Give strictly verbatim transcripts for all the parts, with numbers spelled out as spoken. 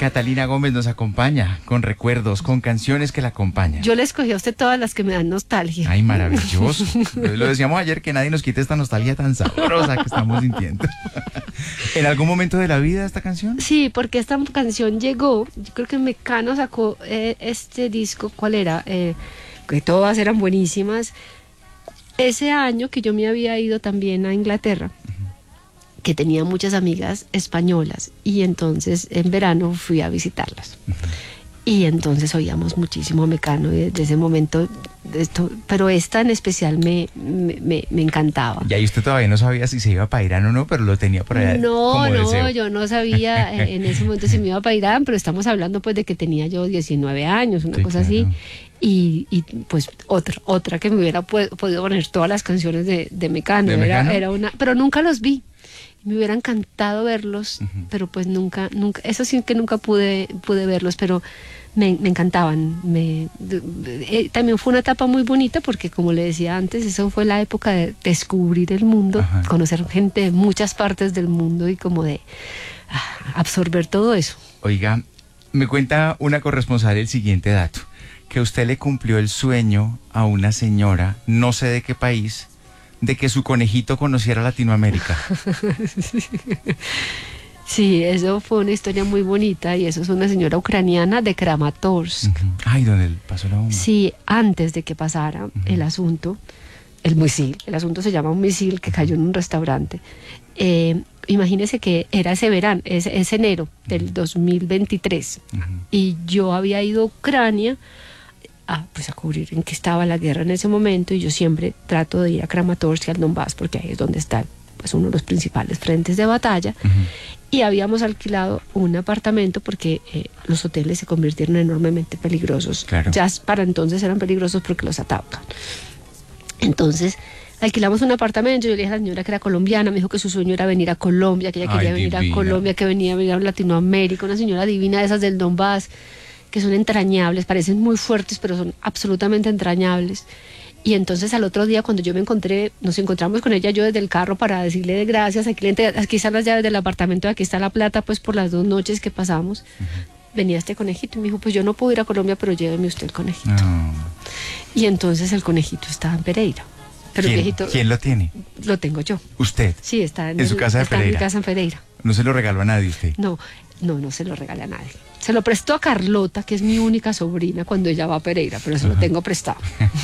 Catalina Gómez nos acompaña con recuerdos, con canciones que la acompañan. Yo le escogí a usted todas las que me dan nostalgia. Ay, maravilloso. Lo decíamos ayer, que nadie nos quite esta nostalgia tan sabrosa que estamos sintiendo. ¿En algún momento de la vida esta canción? Sí, porque esta canción llegó, yo creo que Mecano sacó eh, este disco, ¿cuál era? Eh, que todas eran buenísimas. Ese año que yo me había ido también a Inglaterra, uh-huh. que tenía muchas amigas españolas, y entonces en verano fui a visitarlas. Uh-huh. Y entonces oíamos muchísimo Mecano desde ese momento, esto, pero esta en especial me, me, me, me encantaba. Y ahí usted todavía no sabía si se iba para Irán o no, pero lo tenía por allá. No, como no, deseo. Yo no sabía en ese momento si me iba para Irán, pero estamos hablando pues de que tenía yo diecinueve años, una sí, cosa claro. así. Y, y pues otra, otra que me hubiera podido poner todas las canciones de, de Mecano, ¿De era, Mecano? Era una, pero nunca los vi. Me hubiera encantado verlos, uh-huh. pero pues nunca, nunca, eso sí que nunca pude, pude verlos, pero me, me encantaban. Me, de, de, eh, también fue una etapa muy bonita porque, como le decía antes, eso fue la época de descubrir el mundo, uh-huh. conocer gente de muchas partes del mundo y como de ah, absorber todo eso. Oiga, me cuenta una corresponsal el siguiente dato, que usted le cumplió el sueño a una señora, no sé de qué país, de que su conejito conociera Latinoamérica. Sí, eso fue una historia muy bonita, y eso es una señora ucraniana de Kramatorsk. Uh-huh. Ay, ¿dónde pasó la bomba? Sí, antes de que pasara uh-huh. el asunto, el misil, el asunto se llama un misil que cayó en un restaurante. Eh, imagínese que era ese verano, ese, ese enero del uh-huh. dos mil veintitrés, uh-huh. y yo había ido a Ucrania a, pues a cubrir en qué estaba la guerra en ese momento, y yo siempre trato de ir a Kramatorsk y al Donbass porque ahí es donde está pues uno de los principales frentes de batalla. Uh-huh. Y habíamos alquilado un apartamento porque eh, los hoteles se convirtieron enormemente peligrosos. Claro. Ya para entonces eran peligrosos porque los atacan. Entonces alquilamos un apartamento. Yo le dije a la señora que era colombiana, me dijo que su sueño era venir a Colombia, que ella quería Ay, venir divina. a Colombia, que venía a venir a Latinoamérica, una señora divina de esas del Donbass, que son entrañables, parecen muy fuertes, pero son absolutamente entrañables. Y entonces al otro día, cuando yo me encontré, nos encontramos con ella, yo desde el carro para decirle de gracias, aquí, aquí están las llaves del apartamento, aquí está la plata, pues por las dos noches que pasamos. Uh-huh. Venía este conejito y me dijo, pues yo no puedo ir a Colombia, pero lléveme usted el conejito. No. Y entonces el conejito estaba en Pereira. Pero ¿Quién, el viejito, ¿Quién lo tiene? Lo tengo yo. ¿Usted? Sí, está en, ¿En su casa de está Pereira? en mi casa en Pereira. ¿No se lo regaló a nadie usted? No, no, no se lo regala a nadie. Se lo prestó a Carlota, que es mi única sobrina, cuando ella va a Pereira, pero se uh-huh. lo tengo prestado.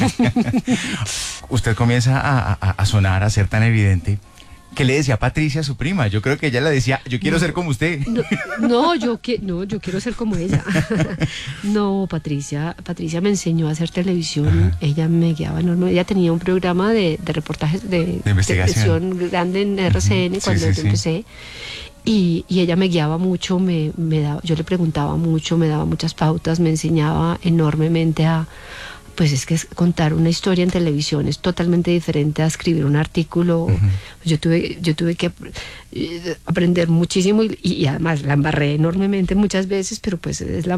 Usted comienza a, a, a sonar, a ser tan evidente. ¿Qué le decía Patricia a su prima? Yo creo que ella le decía, yo quiero no, ser como usted. No, no, yo, que, no, yo quiero ser como ella. No, Patricia, Patricia me enseñó a hacer televisión. Ajá. Ella me guiaba enorme. Ella tenía un programa de, de reportajes de, de investigación de grande en R C N uh-huh. cuando sí, sí, yo empecé. Sí. Y, y ella me guiaba mucho, me, me daba, yo le preguntaba mucho, me daba muchas pautas, me enseñaba enormemente a... Pues es que es contar una historia en televisión es totalmente diferente a escribir un artículo. Uh-huh. Yo tuve, yo tuve que aprender muchísimo y, y además la embarré enormemente muchas veces, pero pues es la